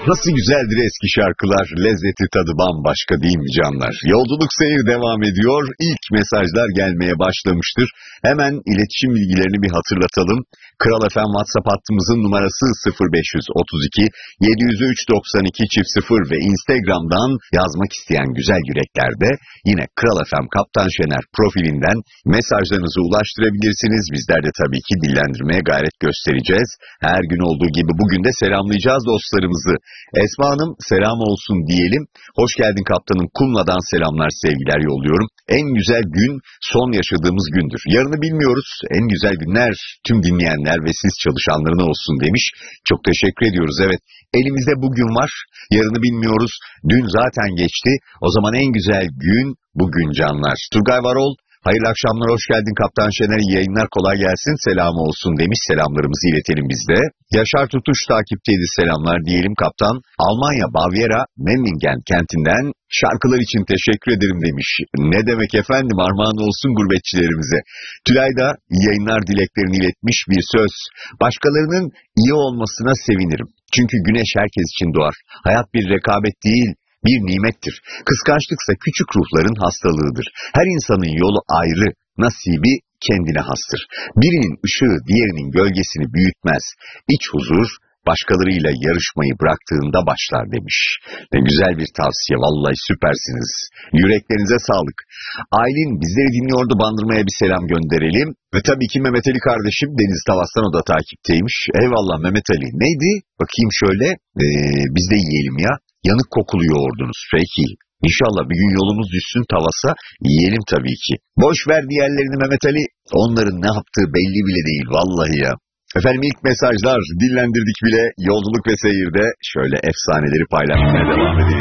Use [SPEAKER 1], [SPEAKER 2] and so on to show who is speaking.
[SPEAKER 1] Nasıl güzeldir eski şarkılar, lezzeti tadı bambaşka değil mi canlar? Yolculuk seyir devam ediyor, ilk mesajlar gelmeye başlamıştır. Hemen iletişim bilgilerini bir hatırlatalım. Kral FM WhatsApp hattımızın numarası 0532 703 92 0 ve Instagram'dan yazmak isteyen güzel yürekler de yine Kral FM Kaptan Şener profilinden mesajlarınızı ulaştırabilirsiniz. Bizler de tabii ki dillendirmeye gayret göstereceğiz. Her gün olduğu gibi bugün de selamlayacağız dostlarımızı. Esma Hanım selam olsun diyelim. Hoş geldin kaptanım. Kumla'dan selamlar, sevgiler yolluyorum. En güzel gün son yaşadığımız gündür. Yarını bilmiyoruz. En güzel günler tüm dinleyenler ve siz çalışanlarına olsun demiş. Çok teşekkür ediyoruz. Evet, elimizde bugün var. Yarını bilmiyoruz. Dün zaten geçti. O zaman en güzel gün bugün canlar. Turgay Varol, hayırlı akşamlar, hoş geldin Kaptan Şener, iyi yayınlar, kolay gelsin, selamı olsun demiş. Selamlarımızı iletelim biz de. Yaşar Tutuş takipteydi, selamlar diyelim kaptan. Almanya Bavyera Memmingen kentinden şarkılar için teşekkür ederim demiş. Ne demek efendim, armağan olsun gurbetçilerimize. Tülay da iyi yayınlar dileklerini iletmiş, bir söz. Başkalarının iyi olmasına sevinirim. Çünkü güneş herkes için doğar. Hayat bir rekabet değil, bir nimettir. Kıskançlıksa küçük ruhların hastalığıdır. Her insanın yolu ayrı, nasibi kendine hastır. Birinin ışığı diğerinin gölgesini büyütmez. İç huzur başkalarıyla yarışmayı bıraktığında başlar demiş. Ne güzel bir tavsiye, vallahi süpersiniz. Yüreklerinize sağlık. Aylin bizleri dinliyordu, Bandırma'ya bir selam gönderelim. Ve tabii ki Mehmet Ali kardeşim Deniz Tavas'tan, o da takipteymiş. Eyvallah Mehmet Ali. Neydi? Bakayım şöyle. Biz de yiyelim ya. Yanık kokulu yoğurdunuz. Peki. İnşallah bir gün yolumuz düşsün Tavas'a, yiyelim tabii ki. Boş ver diğerlerini Mehmet Ali. Onların ne yaptığı belli bile değil vallahi ya. Efendim ilk mesajlar dillendirdik bile. Yolculuk ve seyirde şöyle efsaneleri paylaşmaya devam edelim.